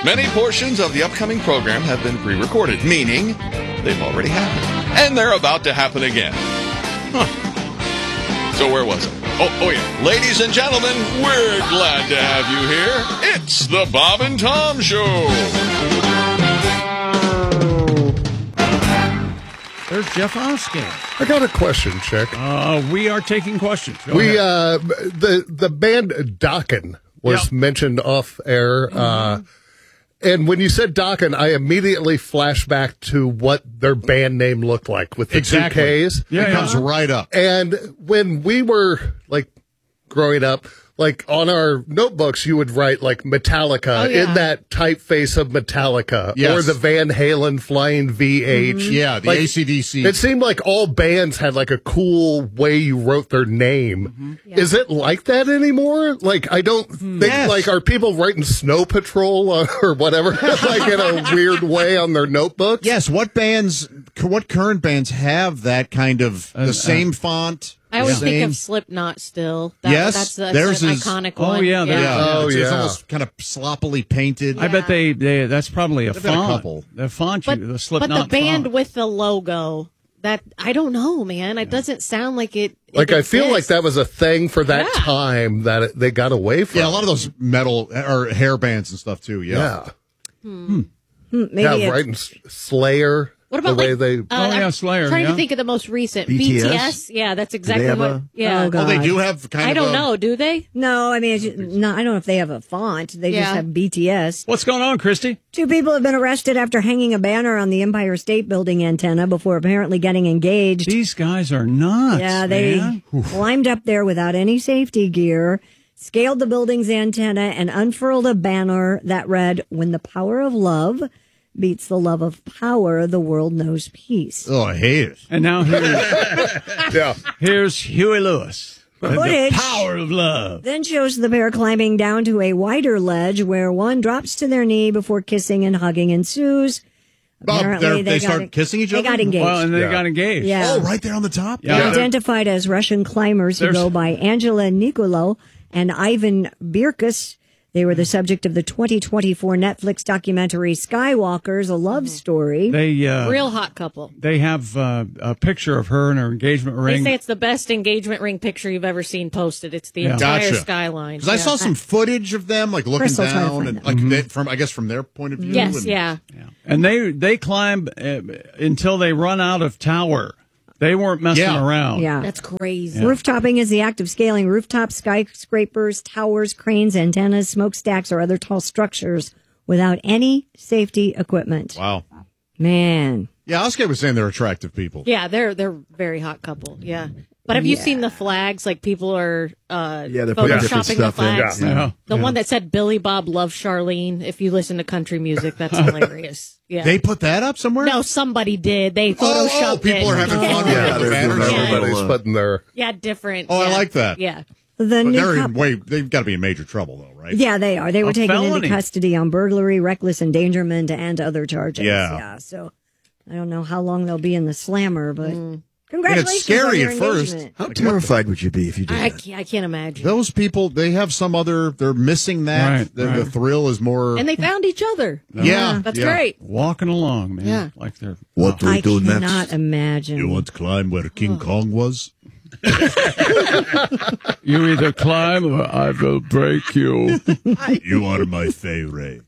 Many portions of the upcoming program have been pre-recorded, meaning they've already happened. And they're about to happen again. So where was it? Oh yeah. Ladies and gentlemen, we're glad to have you here. It's the Bob and Tom Show. There's Jeff Oskey. I got a question, Chick. We are taking questions. Go We ahead. the band Dokken was mentioned off air, and when you said Dokken, I immediately flashed back to what their band name looked like with the Exactly. two Ks. It comes right up. And when we were like growing up, like on our notebooks, you would write like Metallica in that typeface of Metallica, Yes. or the Van Halen Flying VH. Yeah, the Like, AC/DC. It seemed like all bands had like a cool way you wrote their name. Is it like that anymore? Like, I don't think, like, are people writing Snow Patrol or whatever, like in a weird way on their notebooks? Yes, what current bands have that kind of the same font? I always think same- of Slipknot still. Yes, That's theirs an is- iconic Oh, one. yeah, Oh, It's yeah. almost kind of sloppily painted. I bet they that's probably a They've got a font. couple. The font, But, the but Slipknot the band font. with the logo, that I don't know, man. It doesn't sound like it. Like, I feel like exists. that was a thing for that Yeah. time that they got away from. Yeah, a lot of those metal or hair bands and stuff too. Yeah. Maybe Yeah, it's- writing Slayer. What about the way like, they? Slayer, I'm trying yeah. to think of the most recent BTS? Yeah, that's exactly have what. a- Yeah. Oh, God. Oh, they do have kind I of. don't know. Do they? No, I mean, I don't know if they have a font. They just Yeah. have BTS. What's going on, Christy? 2 people have been arrested after hanging a banner on the Empire State Building antenna before apparently getting engaged. These guys are nuts. Yeah, they man. climbed up there without any safety gear, scaled the building's antenna, and unfurled a banner that read, "When the power of love beats the love of power, the world knows peace." Oh, I hate it. And now Yeah. here's Huey Lewis. The Footage power of love. then shows the pair climbing down to a wider ledge where one drops to their knee before kissing and hugging ensues. Apparently, they got start kissing each other? They got engaged. Well, and they Yeah. got engaged. Yeah. Oh, right there on the top. Yeah. They're identified as Russian climbers who There's- go by Angela Nicolo and Ivan Birkus. They were the subject of the 2024 Netflix documentary Skywalkers, a love story. They Real hot couple. they have a picture of her in her engagement They ring. say it's the best engagement ring picture you've ever seen posted. It's the Yeah. entire Gotcha. skyline. Because I saw some footage of them like looking Chris will try to down find and it. like they, from I guess from their point of view. Yes, and- yeah. And they climb until they run out of tower. They weren't messing Yeah. around. Yeah. That's crazy. Rooftopping is the act of scaling rooftops, skyscrapers, towers, cranes, antennas, smokestacks, or other tall structures without any safety equipment. Wow. Man. Yeah, Oscar was saying they're attractive people. Yeah, they're very hot couple. Yeah. But have you seen the flags? Like people are they're putting different photoshopping the stuff in. flags. Yeah. The one that said Billy Bob loves Charlene. If you listen to country music, that's hilarious. Yeah. They put that up somewhere? No, somebody did. They photoshopped people it. are having fun with Yeah, the they're banners. doing that. Everybody's little, putting their. Yeah, different. Oh, I yeah. like that. Yeah. The But new they're in couple. they've got to be in major trouble though, right? Yeah, they are. They were A taken felony. into custody on burglary, reckless endangerment, and other charges. Yeah. So I don't know how long they'll be in the slammer, but And congratulations. it's scary on your at first. engagement. How terrified would you be if you did that? I can't imagine. Those people, they have some other, they're missing that. Right, The right. thrill is more. And they found each other. yeah. That's yeah. great. Walking along, man. Yeah. Like they're What do I we do cannot next? imagine. You want to climb where King Kong was? You either climb or I will break you. You are my favorite.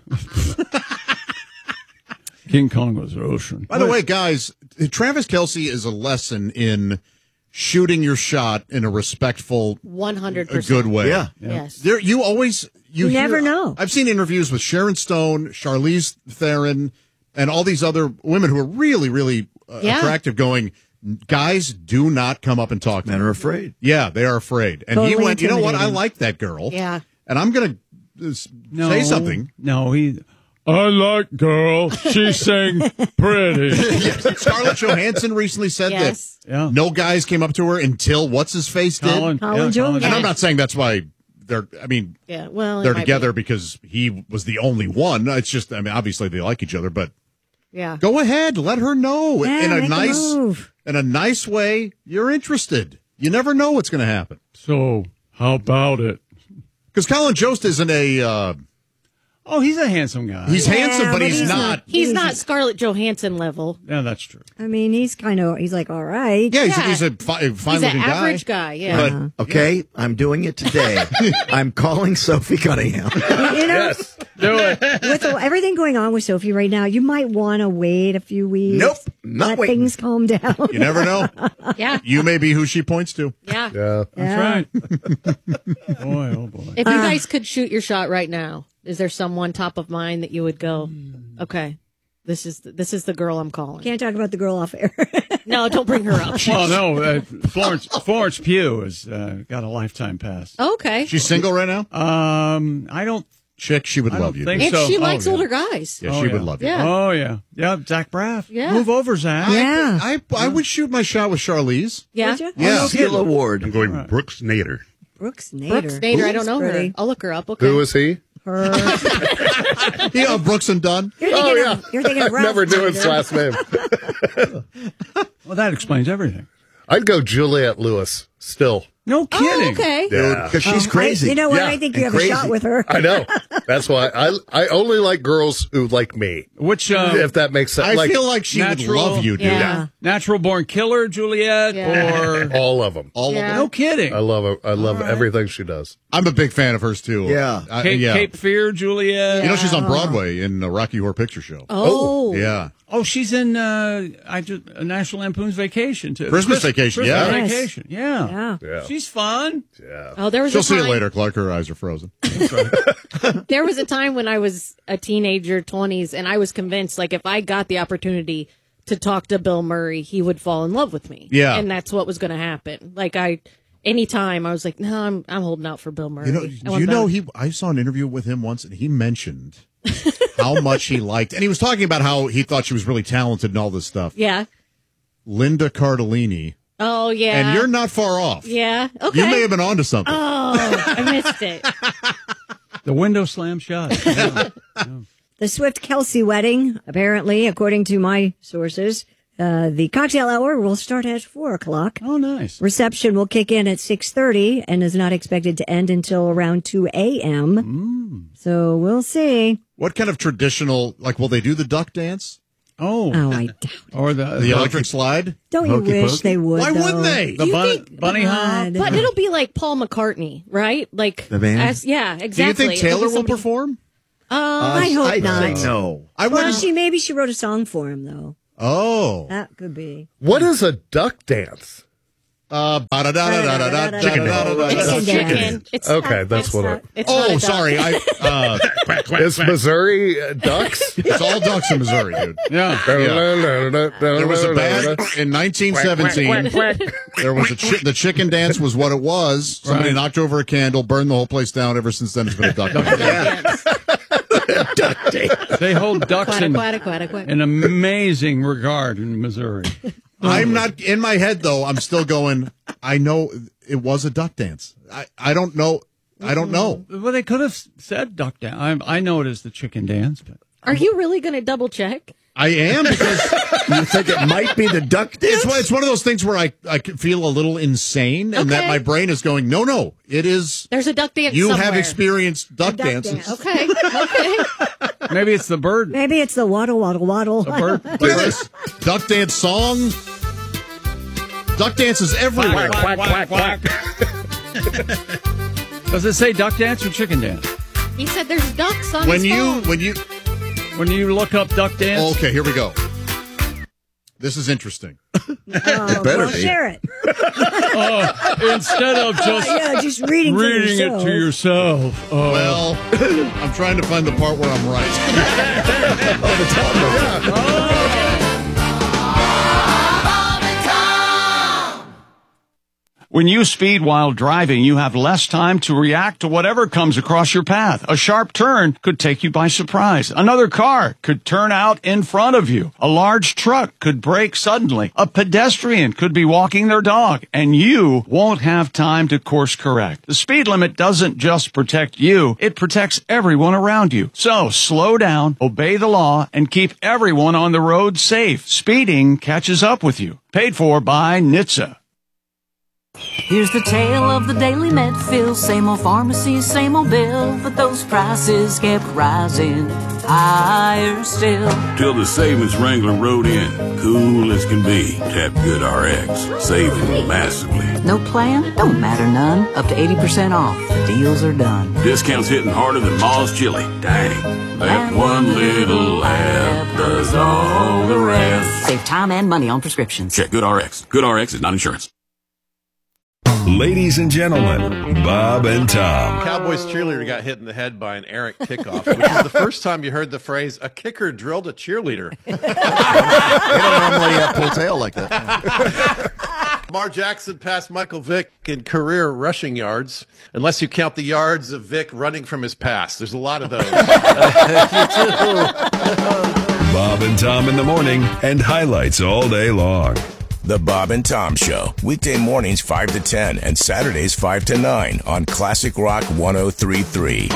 King Kong was Russian. By the way, guys, Travis Kelce is a lesson in shooting your shot in a respectful, 100%. good way. Yeah. Yes. There, you always you never hear- know. I've seen interviews with Sharon Stone, Charlize Theron, and all these other women who are really, really Yeah. attractive. Going, guys, do not come up and talk to Men me. are afraid. Yeah, they are afraid. And he Totally went, you know what? I intimidating. like that girl. Yeah. And I'm going to say something. No, I like girl. She sang pretty. Scarlett Johansson recently said Yes. that Yeah. no guys came up to her until what's his face did. Colin Jones. And I'm not saying that's why they're. I mean, Yeah. Well, it they're might together be. because he was the only one. It's just, I mean, obviously they like each other, but Yeah. go ahead, let her know Yeah, in make a move. a nice way. You're interested. You never know what's going to happen. So, how about it? Because Colin Jost isn't a Oh, he's a handsome guy. He's handsome, but but he's he's not. He's not Scarlett Johansson level. Yeah, that's true. I mean, he's like, all right. Yeah, Yeah. he's a He's fine-looking an guy. average guy, yeah. But Okay, I'm doing it today. I'm calling Sophie Cunningham. You know, Yes. Do it. with everything going on with Sophie right now, you might want to wait a few weeks. Nope, not let waiting. things calm down. you never know. Yeah. You may be who she points to. Yeah. Yeah. That's right. Boy, oh boy. If you guys could shoot your shot right now, is there someone top of mind that you would go, okay, this is the girl I'm calling? Can't talk about the girl off air. No, don't bring her up. Oh no, Florence Pugh has got a lifetime pass. Okay. She's single right now? I don't Chick, she would I love don't you. think And so. she likes Oh, yeah. older guys. Yeah, Oh, she yeah. would love you. Yeah. Oh yeah, Zach Braff. Yeah. Move over, Zach. Yeah. I would shoot my shot with Charlize. Yeah. Would you? Yeah. Steel Award. I'm going Brooks Nader. Brooks Nader. Brooks Nader, I don't know Pretty. her. I'll look her up. Okay. Who is he? Her. Yeah, Brooks and Dunn. You're Oh, thinking yeah. of, you're thinking of I Ralph never knew his Nader. last name. Well, that explains everything. I'd go Juliette Lewis still. No kidding. Oh, okay. Yeah. Because she's crazy. You know what? Yeah, I think you and have a crazy. shot with her. I know. That's why I only like girls who like me. Which If that makes sense. I feel like she natural- would love you, dude. Yeah. natural born killer, Juliet, Yeah. or all of them. All Yeah. of no them. kidding. I love her. I love everything she does. I'm a big fan of hers, too. Yeah. Cape Fear, Juliet. You know, she's on Broadway in the Rocky Horror Picture Show. Oh. Yeah. Oh, she's in National Lampoon's Vacation too. Christmas Vacation, Christmas yeah. Yes. Vacation, yeah. Yeah. Yeah. She's fun. Yeah. Oh, there was She'll a see time, you later, Clark. Her eyes are frozen. There was a time when I was a teenager, 20s, and I was convinced, like, if I got the opportunity to talk to Bill Murray, he would fall in love with me. Yeah. And that's what was going to happen. Like, anytime I was like, no, I'm holding out for Bill Murray. I saw an interview with him once, and he mentioned how much he liked, and he was talking about how he thought she was really talented and all this stuff. Yeah. Linda Cardellini, Oh, yeah. and you're not far off. Yeah. Okay. You may have been onto something. Oh, I missed it. The window slam shut. The Swift-Kelsey wedding, apparently, according to my sources, the cocktail hour will start at 4 o'clock. Oh, nice. Reception will kick in at 6:30 and is not expected to end until around 2 a.m. So we'll see. What kind of traditional, like, will they do the duck dance? Oh, Oh, I doubt. or The electric slide? Don't you Hokey wish pokey? they would? Why though? wouldn't they? the bunny hop. God. But it'll be like Paul McCartney, right? Like The band? Yeah, Do exactly. you think It'll be Taylor will somebody- perform? I hope I'd not. say no. I Well, wouldn't. maybe she wrote a song for him though. Oh. That could be. What is a duck dance? Ba-da-da-da-da-da-da-da-da-da-da. It's a Chicken chicken. It's Okay, not- that's it's what not- it- it's not a Oh, duck. sorry. Is Missouri ducks? It's all ducks in Missouri, dude. Yeah. There was a band in 1917. There was the chicken dance was what it was. Somebody knocked over a candle, burned the whole place down. Ever since then, it's been a duck dance. They hold ducks in Quack. an amazing regard in Missouri. I'm not in my head though. I'm still going. I know it was a duck dance. I don't know. I don't know. Well, they could have said duck dance. I know it is the chicken dance, but Are you really going to double check? I am because You think it might be the duck dance? it's one of those things where I feel a little insane and that Okay. my brain is going, no, it is. There's a duck dance You somewhere. have experienced duck duck dances. dance. Okay. maybe it's the bird. Maybe it's the waddle waddle waddle. The bird. Look at this. Duck dance song. Duck dances everywhere. Quack, quack, quack, quack. Does it say duck dance or chicken dance? He said there's ducks on When his you phone. When you look up duck dance, okay, here we go. This is interesting. Better better be. share it. instead of just Yeah, just reading reading to it to yourself. Oh. Well, I'm trying to find the part where I'm right. When you speed while driving, you have less time to react to whatever comes across your path. A sharp turn could take you by surprise. Another car could turn out in front of you. A large truck could brake suddenly. A pedestrian could be walking their dog, and you won't have time to course correct. The speed limit doesn't just protect you, it protects everyone around you. So slow down, obey the law, and keep everyone on the road safe. Speeding catches up with you. Paid for by NHTSA. Here's the tale of the daily Medfield. Same old pharmacy, same old bill, but those prices kept rising higher still. Till the savings wrangler rode in, cool as can be. Tap Good RX, saving massively. No plan? Don't matter none. Up to 80% off. The deals are done. Discounts hitting harder than Ma's chili. Dang, that one little app does all the rest. Save time and money on prescriptions. Check Good RX. Good RX is not insurance. Ladies and gentlemen, Bob and Tom. Cowboys cheerleader got hit in the head by an errant kickoff, which is the first time you heard the phrase, a kicker drilled a cheerleader. They don't normally pull tail like that. Lamar Jackson passed Michael Vick in career rushing yards, unless you count the yards of Vick running from his pass. There's a lot of those. Bob and Tom in the morning and highlights all day long. The Bob and Tom Show, weekday mornings 5 to 10 and Saturdays 5 to 9 on Classic Rock 103.3.